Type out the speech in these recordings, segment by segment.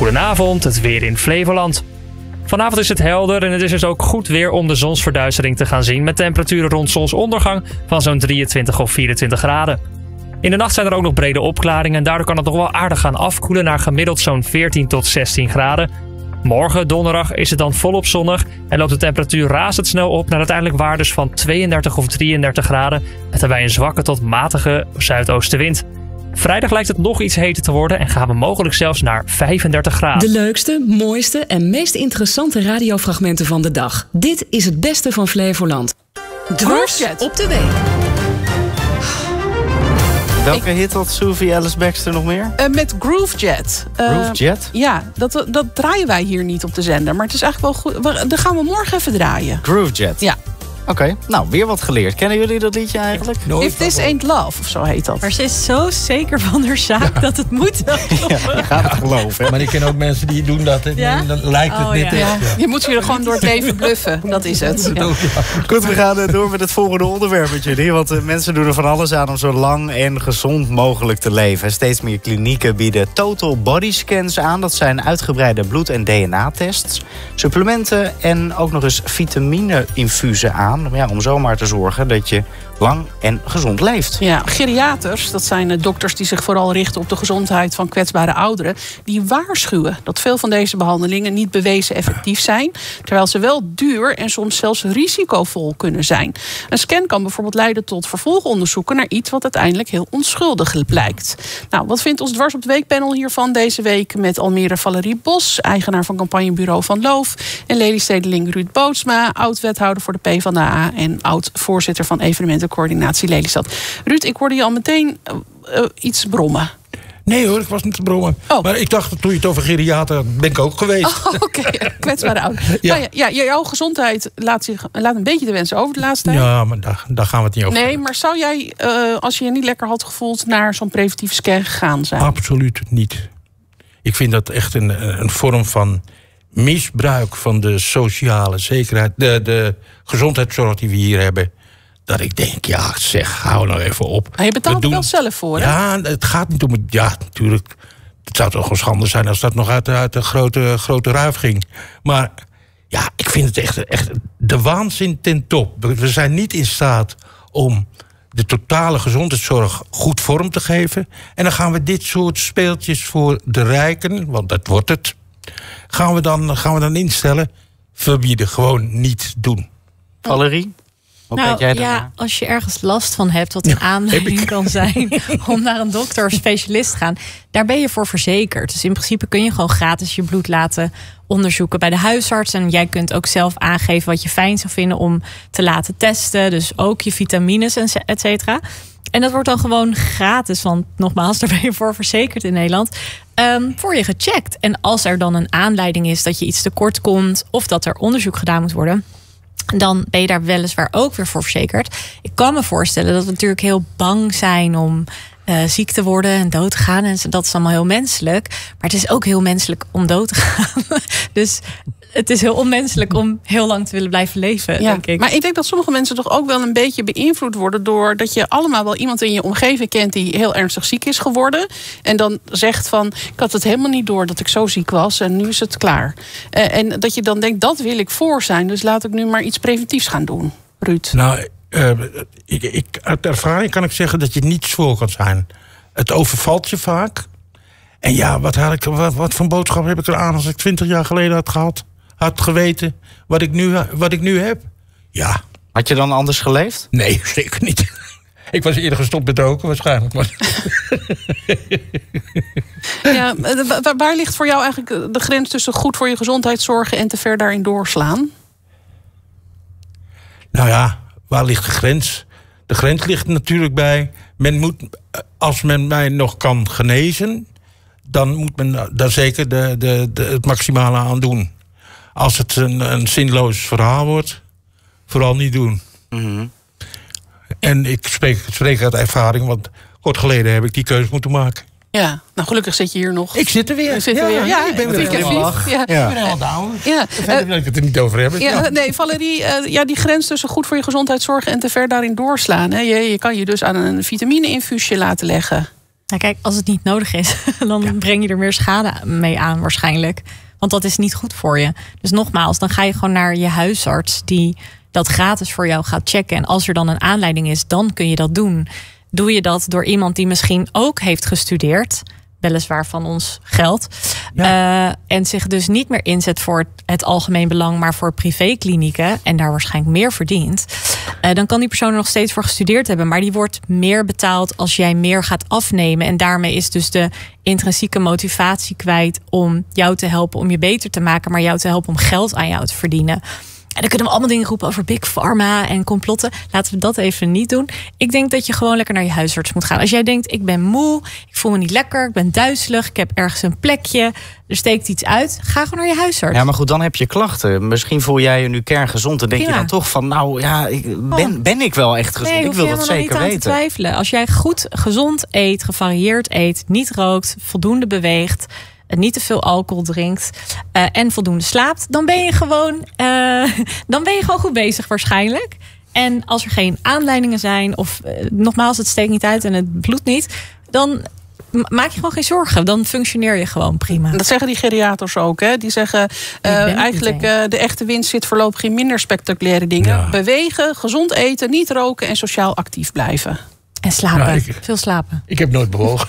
Goedenavond, het weer in Flevoland. Vanavond is het helder en het is dus ook goed weer om de zonsverduistering te gaan zien... met temperaturen rond zonsondergang van zo'n 23 of 24 graden. In de nacht zijn er ook nog brede opklaringen... en daardoor kan het nog wel aardig gaan afkoelen naar gemiddeld zo'n 14 tot 16 graden. Morgen, donderdag, is het dan volop zonnig... en loopt de temperatuur razendsnel op naar uiteindelijk waardes van 32 of 33 graden... met daarbij een zwakke tot matige zuidoostenwind. Vrijdag lijkt het nog iets heter te worden en gaan we mogelijk zelfs naar 35 graden. De leukste, mooiste en meest interessante radiofragmenten van de dag. Dit is het beste van Flevoland. Dwars op de week. Welke hit had Sophie Alice Baxter nog meer? Met Groovejet. Groovejet? Ja, dat draaien wij hier niet op de zender. Maar het is eigenlijk wel goed. Dat gaan we morgen even draaien. Groovejet? Ja. Oké, nou, weer wat geleerd. Kennen jullie dat liedje eigenlijk? If This Ain't Love, of zo heet dat. Maar ze is zo zeker van haar zaak dat het moet. Ja, je gaat het geloven. Maar ik ken ook mensen die doen dat. En dan lijkt het niet echt. Ja. Je moet je er gewoon door het leven bluffen. Dat is het. Ja. Goed, we gaan door met het volgende onderwerp met jullie. Want mensen doen er van alles aan om zo lang en gezond mogelijk te leven. Steeds meer klinieken bieden total body scans aan. Dat zijn uitgebreide bloed- en DNA-tests. Supplementen en ook nog eens vitamine-infusen aan. Ja, om zomaar te zorgen dat je lang en gezond leeft. Ja, geriaters, dat zijn dokters die zich vooral richten op de gezondheid van kwetsbare ouderen, die waarschuwen dat veel van deze behandelingen niet bewezen effectief zijn, terwijl ze wel duur en soms zelfs risicovol kunnen zijn. Een scan kan bijvoorbeeld leiden tot vervolgonderzoeken naar iets wat uiteindelijk heel onschuldig blijkt. Nou, wat vindt ons Dwars op de Week panel hiervan deze week met Almere Valerie Bos, eigenaar van campagnebureau Van Loof, en Lelystedeling Ruud Bootsma, oud-wethouder voor de PvdA en oud-voorzitter van evenementencoördinatie Lelystad. Ruud, ik hoorde je al meteen iets brommen. Nee hoor, ik was niet te brommen. Oh. Maar ik dacht, toen je het over geriater, ben ik ook geweest. Oh, oké, kwetsbare ouderen. Ja. Nou ja, jouw gezondheid laat een beetje de wensen over de laatste tijd. Ja, maar daar gaan we het niet over. Nee, maar zou jij, als je je niet lekker had gevoeld, naar zo'n preventieve scan gegaan zijn? Absoluut niet. Ik vind dat echt een vorm van misbruik van de sociale zekerheid, de gezondheidszorg die we hier hebben. Dat ik denk, ja zeg, hou nou even op. Maar je betaalt er wel zelf voor, hè? Ja, het gaat niet om het. Ja, natuurlijk. Het zou toch wel schande zijn als dat nog uit de grote ruif ging. Maar ja, ik vind het echt de waanzin ten top. We zijn niet in staat om de totale gezondheidszorg goed vorm te geven. En dan gaan we dit soort speeltjes voor de rijken, want dat wordt het, gaan we dan instellen. Verbieden, gewoon niet doen. Valerie? Als je ergens last van hebt, wat een aanleiding kan zijn om naar een dokter of specialist te gaan, daar ben je voor verzekerd. Dus in principe kun je gewoon gratis je bloed laten onderzoeken bij de huisarts. En jij kunt ook zelf aangeven wat je fijn zou vinden om te laten testen. Dus ook je vitamines, et cetera. En dat wordt dan gewoon gratis, want nogmaals, daar ben je voor verzekerd in Nederland. Voor je gecheckt. En als er dan een aanleiding is dat je iets tekort komt of dat er onderzoek gedaan moet worden, dan ben je daar weliswaar ook weer voor verzekerd. Ik kan me voorstellen dat we natuurlijk heel bang zijn om ziek te worden en dood te gaan. En dat is allemaal heel menselijk. Maar het is ook heel menselijk om dood te gaan. Dus het is heel onmenselijk om heel lang te willen blijven leven, denk ik. Maar ik denk dat sommige mensen toch ook wel een beetje beïnvloed worden doordat je allemaal wel iemand in je omgeving kent die heel ernstig ziek is geworden. En dan zegt van, ik had het helemaal niet door dat ik zo ziek was en nu is het klaar. En dat je dan denkt, dat wil ik voor zijn. Dus laat ik nu maar iets preventiefs gaan doen. Ruud? Nou, uit ervaring kan ik zeggen dat je niets voor kan zijn. Het overvalt je vaak. En ja, wat voor boodschap heb ik eraan als ik 20 jaar geleden had geweten wat ik nu heb? Ja. Had je dan anders geleefd? Nee, zeker niet. Ik was eerder gestopt met roken waarschijnlijk. Maar ja, waar ligt voor jou eigenlijk de grens tussen goed voor je gezondheid zorgen en te ver daarin doorslaan? Nou ja, waar ligt de grens? De grens ligt natuurlijk bij, als men mij nog kan genezen, dan moet men daar zeker het maximale aan doen. Als het een zinloos verhaal wordt, vooral niet doen. Mm-hmm. En ik spreek uit ervaring, want kort geleden heb ik die keuze moeten maken. Ja, nou gelukkig zit je hier nog. Ik zit er weer. Ik ben weer helemaal down. Ik ben helemaal down. Ja. Dat ik het er niet over heb. Ja, nee, Valerie, die grens tussen goed voor je gezondheid zorgen en te ver daarin doorslaan. Hè? Je kan je dus aan een vitamine-infuusje laten leggen. Nou kijk, als het niet nodig is, dan breng je er meer schade mee aan waarschijnlijk. Want dat is niet goed voor je. Dus nogmaals, dan ga je gewoon naar je huisarts die dat gratis voor jou gaat checken. En als er dan een aanleiding is, dan kun je dat doen. Doe je dat door iemand die misschien ook heeft gestudeerd, weliswaar van ons geld, en zich dus niet meer inzet voor het algemeen belang, maar voor privéklinieken en daar waarschijnlijk meer verdient, dan kan die persoon er nog steeds voor gestudeerd hebben, maar die wordt meer betaald als jij meer gaat afnemen. En daarmee is dus de intrinsieke motivatie kwijt om jou te helpen om je beter te maken, maar jou te helpen om geld aan jou te verdienen. En dan kunnen we allemaal dingen roepen over Big Pharma en complotten. Laten we dat even niet doen. Ik denk dat je gewoon lekker naar je huisarts moet gaan. Als jij denkt, ik ben moe, ik voel me niet lekker, ik ben duizelig, ik heb ergens een plekje, er steekt iets uit, ga gewoon naar je huisarts. Ja, maar goed, dan heb je klachten. Misschien voel jij je nu kerngezond en denk je dan toch van, nou ja, ben ik wel echt gezond? Nee, ik wil dat zeker weten. Te twijfelen. Als jij goed, gezond eet, gevarieerd eet, niet rookt, voldoende beweegt, niet te veel alcohol drinkt en voldoende slaapt, dan ben je gewoon goed bezig waarschijnlijk. En als er geen aanleidingen zijn of nogmaals, het steekt niet uit en het bloedt niet, dan maak je gewoon geen zorgen. Dan functioneer je gewoon prima. Dat zeggen die geriaters ook. Hè? Die zeggen eigenlijk de echte winst zit voorlopig in minder spectaculaire dingen. Ja. Bewegen, gezond eten, niet roken en sociaal actief blijven. En slapen. Veel slapen. Ik heb nooit bewogen.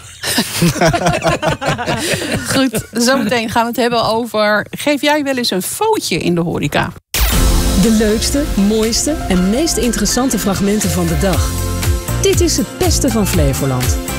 Goed, zometeen gaan we het hebben over, geef jij wel eens een foutje in de horeca? De leukste, mooiste en meest interessante fragmenten van de dag. Dit is het beste van Flevoland.